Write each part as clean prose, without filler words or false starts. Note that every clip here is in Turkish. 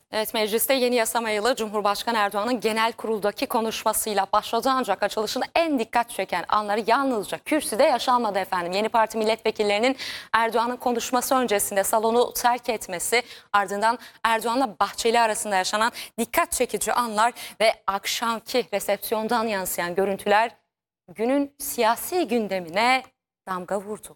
Evet, mecliste yeni yasama yılı Cumhurbaşkanı Erdoğan'ın genel kuruldaki konuşmasıyla başladı, ancak açılışın en dikkat çeken anları yalnızca kürsüde yaşanmadı efendim. Yeni parti milletvekillerinin Erdoğan'ın konuşması öncesinde salonu terk etmesi, ardından Erdoğan'la Bahçeli arasında yaşanan dikkat çekici anlar ve akşamki resepsiyondan yansıyan görüntüler günün siyasi gündemine damga vurdu.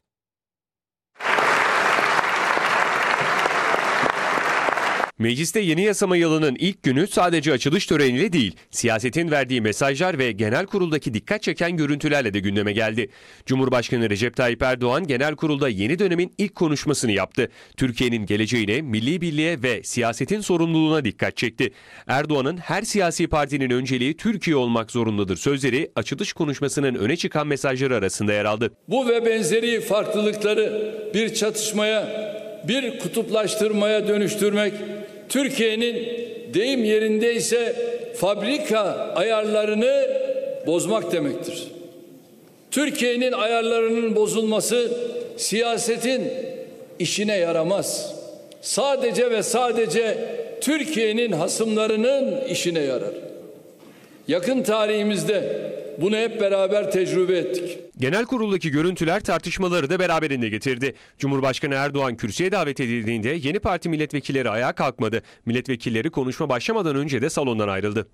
Mecliste yeni yasama yılının ilk günü sadece açılış töreniyle değil, siyasetin verdiği mesajlar ve genel kuruldaki dikkat çeken görüntülerle de gündeme geldi. Cumhurbaşkanı Recep Tayyip Erdoğan genel kurulda yeni dönemin ilk konuşmasını yaptı. Türkiye'nin geleceğine, milli birliğe ve siyasetin sorumluluğuna dikkat çekti. Erdoğan'ın her siyasi partinin önceliği Türkiye olmak zorundadır sözleri açılış konuşmasının öne çıkan mesajları arasında yer aldı. Bu ve benzeri farklılıkları bir çatışmaya, bir kutuplaştırmaya dönüştürmek, Türkiye'nin deyim yerindeyse fabrika ayarlarını bozmak demektir. Türkiye'nin ayarlarının bozulması siyasetin işine yaramaz. Sadece ve sadece Türkiye'nin hasımlarının işine yarar. Yakın tarihimizde bunu hep beraber tecrübe ettik. Genel kuruldaki görüntüler tartışmaları da beraberinde getirdi. Cumhurbaşkanı Erdoğan kürsüye davet edildiğinde yeni parti milletvekilleri ayağa kalkmadı. Milletvekilleri konuşma başlamadan önce de salondan ayrıldı.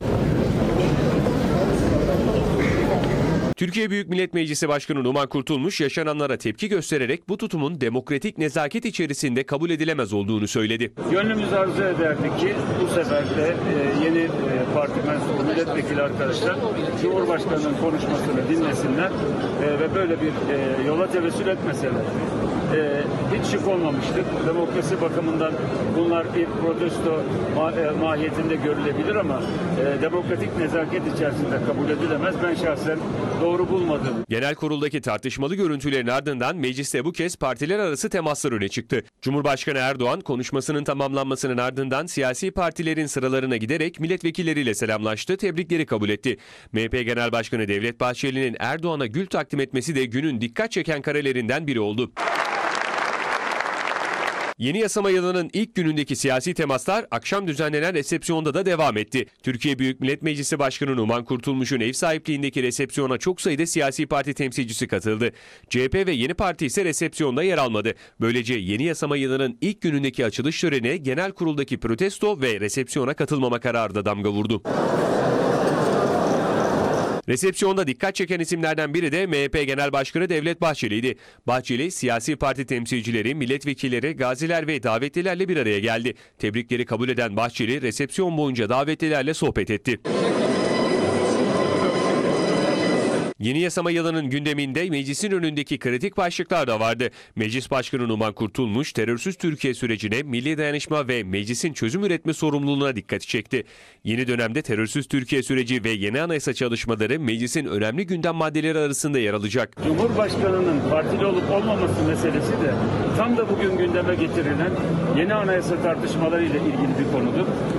Türkiye Büyük Millet Meclisi Başkanı Numan Kurtulmuş yaşananlara tepki göstererek bu tutumun demokratik nezaket içerisinde kabul edilemez olduğunu söyledi. Gönlümüz arzu ederdi ki bu sefer de yeni parti mensubu milletvekili arkadaşlar Cumhurbaşkanı'nın konuşmasını dinlesinler ve böyle bir yola tevessül etmeseler. Hiç şık olmamıştır. Demokrasi bakımından bunlar bir protesto mahiyetinde görülebilir ama demokratik nezaket içerisinde kabul edilemez. Ben şahsen doğru bulmadım. Genel kuruldaki tartışmalı görüntülerin ardından mecliste bu kez partiler arası temaslar öne çıktı. Cumhurbaşkanı Erdoğan konuşmasının tamamlanmasının ardından siyasi partilerin sıralarına giderek milletvekilleriyle selamlaştı, tebrikleri kabul etti. MHP Genel Başkanı Devlet Bahçeli'nin Erdoğan'a gül takdim etmesi de günün dikkat çeken karelerinden biri oldu. Yeni yasama yılının ilk günündeki siyasi temaslar akşam düzenlenen resepsiyonda da devam etti. Türkiye Büyük Millet Meclisi Başkanı Numan Kurtulmuş'un ev sahipliğindeki resepsiyona çok sayıda siyasi parti temsilcisi katıldı. CHP ve Yeni Parti ise resepsiyonda yer almadı. Böylece yeni yasama yılının ilk günündeki açılış töreni genel kuruldaki protesto ve resepsiyona katılmama kararı da damga vurdu. Resepsiyonda dikkat çeken isimlerden biri de MHP Genel Başkanı Devlet Bahçeli'ydi. Bahçeli, siyasi parti temsilcileri, milletvekilleri, gaziler ve davetlilerle bir araya geldi. Tebrikleri kabul eden Bahçeli, resepsiyon boyunca davetlilerle sohbet etti. Yeni yasama yılının gündeminde meclisin önündeki kritik başlıklar da vardı. Meclis Başkanı Numan Kurtulmuş, terörsüz Türkiye sürecine, milli dayanışma ve meclisin çözüm üretme sorumluluğuna dikkati çekti. Yeni dönemde terörsüz Türkiye süreci ve yeni anayasa çalışmaları meclisin önemli gündem maddeleri arasında yer alacak. Cumhurbaşkanının partili olup olmaması meselesi de tam da bugün gündeme getirilen yeni anayasa tartışmaları ile ilgili bir konudur.